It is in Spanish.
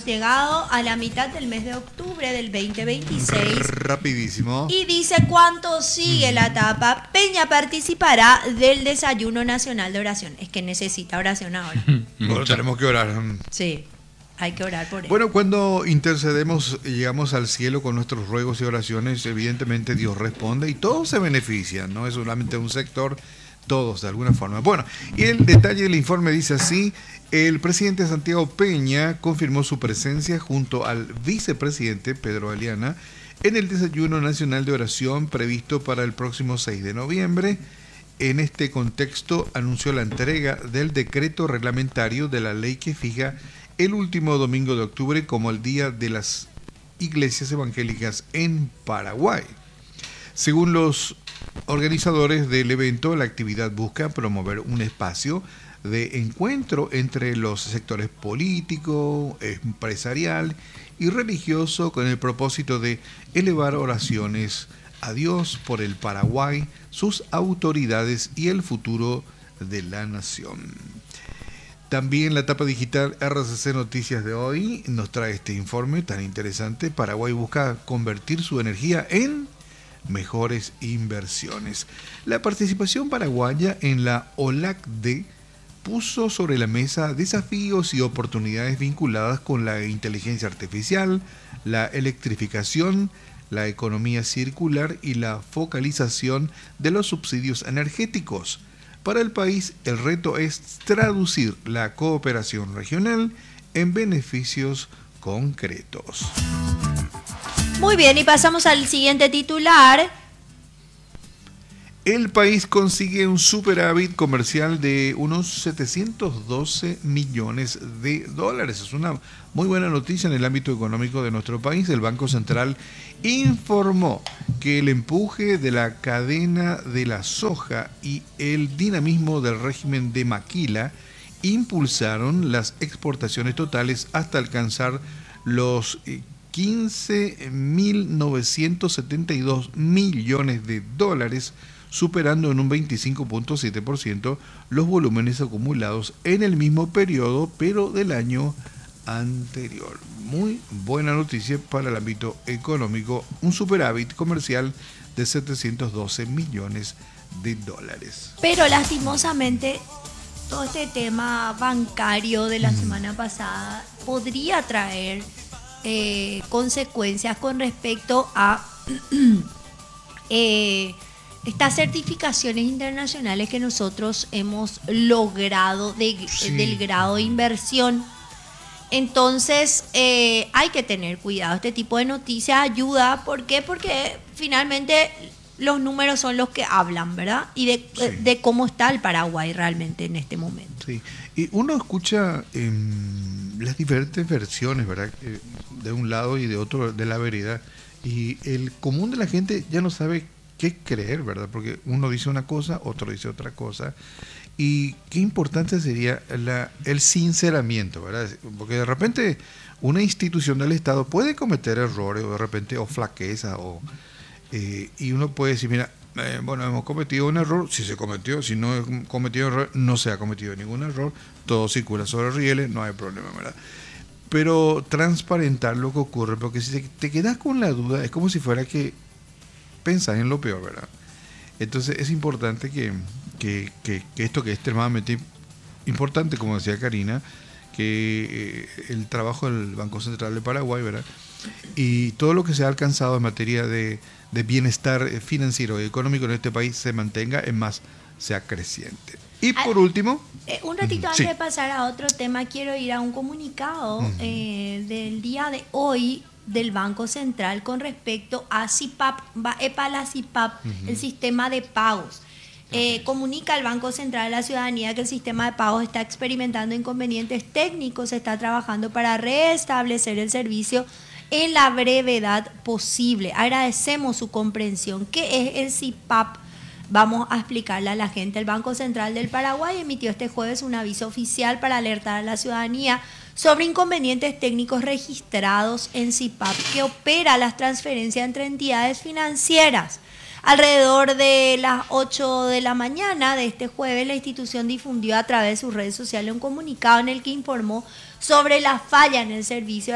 llegado a la mitad del mes de octubre del 2026. Rapidísimo. Y dice cuánto sigue la etapa. Peña participará del desayuno nacional de oración. Es que necesita oración ahora. Bueno, tenemos que orar. Sí, hay que orar por él. Bueno, cuando intercedemos y llegamos al cielo con nuestros ruegos y oraciones, evidentemente Dios responde y todos se benefician, no es solamente un sector, todos de alguna forma. Bueno, y el detalle del informe dice así: el presidente Santiago Peña confirmó su presencia junto al vicepresidente Pedro Aliana en el desayuno nacional de oración previsto para el próximo 6 de noviembre. En este contexto anunció la entrega del decreto reglamentario de la ley que fija el último domingo de octubre como el Día de las Iglesias Evangélicas en Paraguay. Según los organizadores del evento, la actividad busca promover un espacio de encuentro entre los sectores político, empresarial y religioso con el propósito de elevar oraciones a Dios por el Paraguay, sus autoridades y el futuro de la nación. También la etapa digital RCC Noticias de hoy nos trae este informe tan interesante. Paraguay busca convertir su energía en mejores inversiones. La participación paraguaya en la OLACDE puso sobre la mesa desafíos y oportunidades vinculadas con la inteligencia artificial, la electrificación, la economía circular y la focalización de los subsidios energéticos. Para el país, el reto es traducir la cooperación regional en beneficios concretos. Muy bien, y pasamos al siguiente titular. El país consigue un superávit comercial de unos 712 millones de dólares. Es una muy buena noticia en el ámbito económico de nuestro país. El Banco Central informó que el empuje de la cadena de la soja y el dinamismo del régimen de maquila impulsaron las exportaciones totales hasta alcanzar los 15.972 millones de dólares, superando en un 25.7% los volúmenes acumulados en el mismo periodo, pero del año anterior. Muy buena noticia para el ámbito económico, un superávit comercial de 712 millones de dólares. Pero lastimosamente, todo este tema bancario de la semana pasada podría traer consecuencias con respecto a estas certificaciones internacionales que nosotros hemos logrado del grado de inversión. Entonces hay que tener cuidado. Este tipo de noticias ayuda. ¿Por qué? Porque finalmente los números son los que hablan, ¿verdad? Y de cómo está el Paraguay realmente en este momento. Sí, y uno escucha las diferentes versiones, ¿verdad? De un lado y de otro de la vereda. Y el común de la gente ya no sabe qué creer, ¿verdad? Porque uno dice una cosa, otro dice otra cosa. Y qué importante sería el sinceramiento, ¿verdad? Porque de repente una institución del Estado puede cometer errores o de repente o flaqueza y uno puede decir, mira, bueno, hemos cometido un error, si se cometió, si no hemos cometido error, no se ha cometido ningún error, todo circula sobre rieles, no hay problema, ¿verdad? Pero transparentar lo que ocurre, porque si te quedas con la duda, es como si fuera que pensás en lo peor, ¿verdad? Entonces es importante que esto que es extremadamente importante, como decía Karina, que el trabajo del Banco Central de Paraguay, ¿verdad? Y todo lo que se ha alcanzado en materia de bienestar financiero y económico en este país se mantenga, es más, sea creciente. Y por último... un ratito antes de pasar a otro tema, quiero ir a un comunicado del día de hoy del Banco Central con respecto a CIPAP, la CIPAP, el sistema de pagos. Comunica el Banco Central a la ciudadanía que el sistema de pagos está experimentando inconvenientes técnicos, se está trabajando para restablecer el servicio en la brevedad posible. Agradecemos su comprensión. ¿Qué es el CIPAP? Vamos a explicarle a la gente. El Banco Central del Paraguay emitió este jueves un aviso oficial para alertar a la ciudadanía sobre inconvenientes técnicos registrados en CIPAP, que opera las transferencias entre entidades financieras. Alrededor de las 8 de la mañana de este jueves, la institución difundió a través de sus redes sociales un comunicado en el que informó sobre la falla en el servicio